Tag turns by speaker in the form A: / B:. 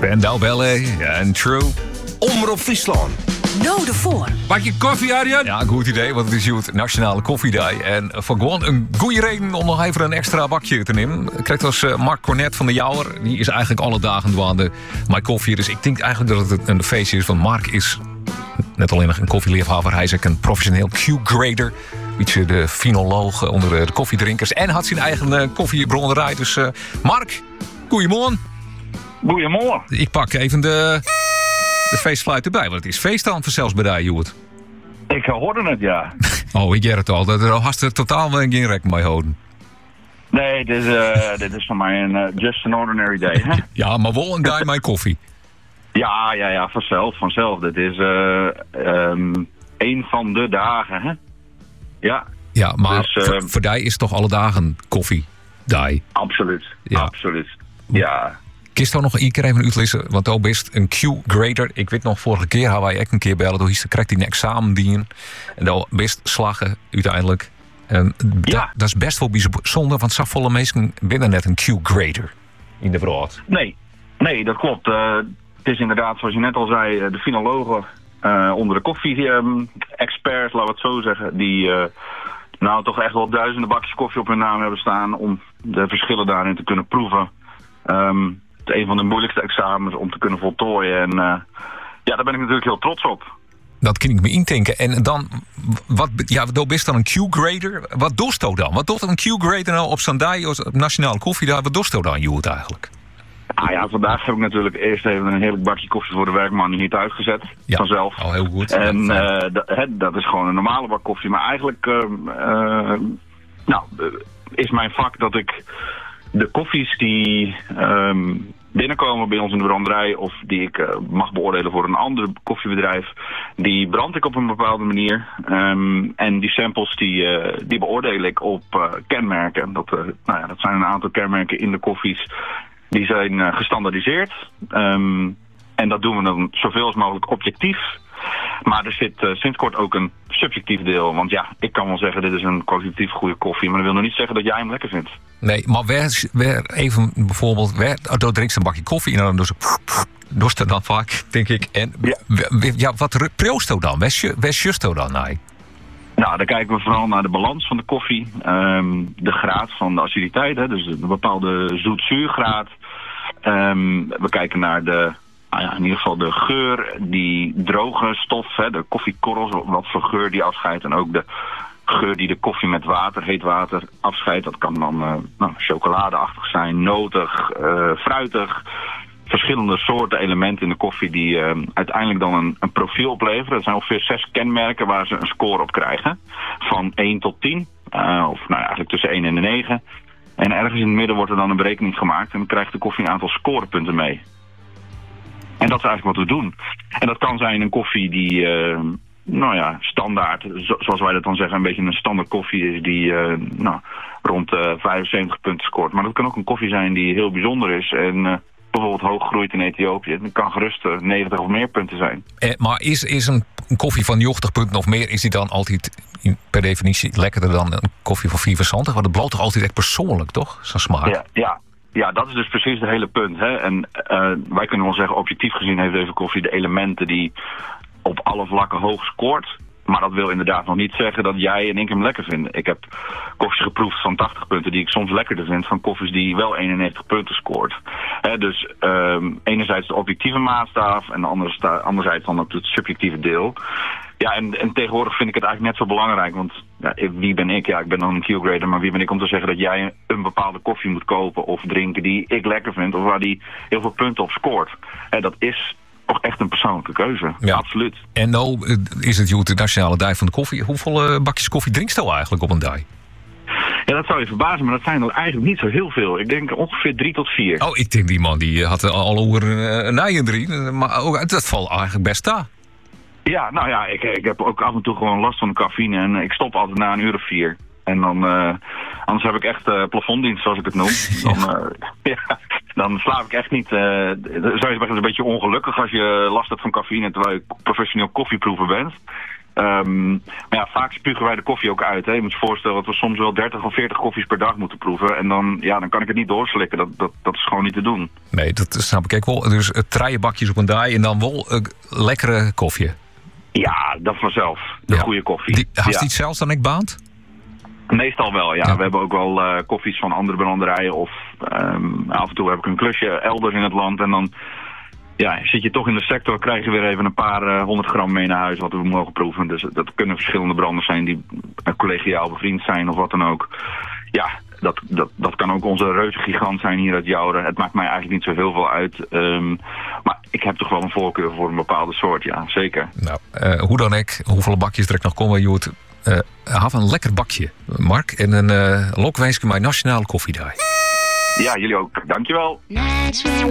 A: Spandau Ballet en True.
B: Omroep Friesland.
C: Noden voor.
D: Bakje koffie, Arjan?
A: Ja, goed idee, want het is het Nationale Koffiedag. En voor gewoon een goede reden om nog even een extra bakje te nemen. Ik krijg als Mark Cornet van de Jouwer. Die is eigenlijk alle dagen dwaande mijn koffie. Dus ik denk eigenlijk dat het een feestje is. Want Mark is net alleen nog een koffieliefhebber. Hij is ook een professioneel Q-grader. Beetje de finoloog onder de koffiedrinkers. En had zijn eigen koffiebronnerij. Dus Mark, goeiemorgen.
E: Goedemorgen.
A: Ik pak even de feestfluit erbij. Want het is feest dan zelfs bij jou, Joert.
E: Ik hoorde het, ja.
A: Oh, ik ger het al. Daar had er totaal geen rek mee houden.
E: Nee, dit is voor mij een just an ordinary day, hè?
A: Ja, maar wel een dag mijn koffie.
E: Ja, vanzelf. Dit is een van de dagen, hè? Ja.
A: Ja, maar
E: dus,
A: voor die is het toch alle dagen koffie? Die.
E: Absoluut,
A: Ja.
E: absoluut. Ja.
A: Kist nou nog een keer even uitlezen, want ook best een Q-grader. Ik weet nog, vorige keer hadden wij echt een keer bellen. Toen krijgt hij een examen dienen. En dan best slagen uiteindelijk. En
E: Ja.
A: dat is best wel bijzonder, want zo volle mensen binnen net een Q-grader in de brood.
E: Nee, dat klopt. Het is inderdaad, zoals je net al zei, de finologen onder de koffie-experts, laten we het zo zeggen. Die nou toch echt wel duizenden bakjes koffie op hun naam hebben staan om de verschillen daarin te kunnen proeven. Het is een van de moeilijkste examens om te kunnen voltooien. En daar ben ik natuurlijk heel trots op.
A: Dat kan ik me indenken. En dan, wat best dan een Q-grader? Wat doet je dan? Wat doet een Q-grader nou op Zandai, op Nationale Koffiedag? Wat doet je dan, Joert, eigenlijk?
E: Vandaag heb ik natuurlijk eerst even een heerlijk bakje koffie voor de werkman niet uitgezet.
A: Ja.
E: Vanzelf.
A: Oh, heel goed.
E: En dat is gewoon een normale bak koffie. Maar eigenlijk is mijn vak dat ik de koffies die binnenkomen bij ons in de branderij of die ik mag beoordelen voor een ander koffiebedrijf, die brand ik op een bepaalde manier. En die samples die beoordeel ik op kenmerken. Dat zijn een aantal kenmerken in de koffies. Die zijn gestandaardiseerd. En dat doen we dan zoveel als mogelijk objectief. Maar er zit sinds kort ook een subjectief deel. Want ja, ik kan wel zeggen, dit is een kwalitatief goede koffie. Maar dat wil nog niet zeggen dat jij hem lekker vindt.
A: Nee, maar even bijvoorbeeld, drinkt ze een bakje koffie en dan dorst er dan vaak, denk ik. En wat proost dan? Waar justo dan? Nee.
E: Nou, dan kijken we vooral naar de balans van de koffie. De graad van de aciditeit, hè, dus een bepaalde zoet-zuurgraad. We kijken naar in ieder geval de geur, die droge stof, hè, de koffiekorrels, wat voor geur die afscheidt. En ook de geur die de koffie met heet water afscheidt. Dat kan dan chocoladeachtig zijn, notig, fruitig. Verschillende soorten elementen in de koffie die uiteindelijk dan een profiel opleveren. Er zijn ongeveer 6 kenmerken waar ze een score op krijgen. Van 1 tot 10. Eigenlijk tussen 1 en de 9. En ergens in het midden wordt er dan een berekening gemaakt. En dan krijgt de koffie een aantal scorepunten mee. En dat is eigenlijk wat we doen. En dat kan zijn een koffie die standaard, zoals wij dat dan zeggen, een beetje een standaard koffie is die rond 75 punten scoort. Maar dat kan ook een koffie zijn die heel bijzonder is en bijvoorbeeld hoog groeit in Ethiopië. Dat kan gerust 90 of meer punten zijn. Maar
A: is een koffie van 80 punten of meer, is die dan altijd per definitie lekkerder dan een koffie van 74? Want het bloot toch altijd echt persoonlijk, toch? Zo'n smaak.
E: Ja, dat is dus precies het hele punt. Hè? En wij kunnen wel zeggen, objectief gezien heeft deze koffie de elementen die op alle vlakken hoog scoort. Maar dat wil inderdaad nog niet zeggen dat jij en ik hem lekker vinden. Ik heb koffies geproefd van 80 punten die ik soms lekkerder vind van koffies die wel 91 punten scoort. Dus enerzijds de objectieve maatstaf en anderzijds dan het subjectieve deel. Ja, en tegenwoordig vind ik het eigenlijk net zo belangrijk, want wie ben ik? Ja, ik ben dan een Q-grader, maar wie ben ik om te zeggen dat jij een bepaalde koffie moet kopen of drinken die ik lekker vind of waar die heel veel punten op scoort. Dat is toch echt een persoonlijke keuze. Ja. Absoluut.
A: En nou is het de Nationale Dag van de Koffie. Hoeveel bakjes koffie drinkst je eigenlijk op een dag?
E: Ja, dat zou je verbazen, maar dat zijn er eigenlijk niet zo heel veel. Ik denk ongeveer 3 tot 4.
A: Oh, ik denk die man die had al over een nijen 3. Maar ook, dat valt eigenlijk best aan.
E: Ja, ik heb ook af en toe gewoon last van de cafeïne en ik stop altijd na een uur of 4. En dan, anders heb ik echt plafonddienst, zoals ik het noem. Dan slaap ik echt niet. Zou je zeggen, het is een beetje ongelukkig als je last hebt van cafeïne terwijl je professioneel koffieproever bent. Maar ja, vaak spugen wij de koffie ook uit. Hè. Je moet je voorstellen dat we soms wel 30 of 40 koffies per dag moeten proeven. En dan kan ik het niet doorslikken. Dat is gewoon niet te doen.
A: Nee, dat snap ik ook wel. Dus 3 bakjes op een dag en dan wel lekkere koffie.
E: Ja, dat vanzelf. De goede koffie.
A: Hast die zelfs dan ook baand?
E: Meestal wel, ja. We hebben ook wel koffies van andere branderijen. Of af en toe heb ik een klusje elders in het land. En dan zit je toch in de sector, krijg je weer even een paar 100 gram mee naar huis wat we mogen proeven. Dus dat kunnen verschillende branders zijn die collegiaal bevriend zijn of wat dan ook. Ja, dat kan ook onze reuzengigant zijn hier uit Jouren. Het maakt mij eigenlijk niet zo heel veel uit. Maar ik heb toch wel een voorkeur voor een bepaalde soort, ja, zeker.
A: Nou, hoe dan ook, hoeveel bakjes er nog komen, Joert. Have een lekker bakje, Mark. En een lokwensje mijn Nationale Koffiedag.
E: Ja, jullie ook. Dankjewel.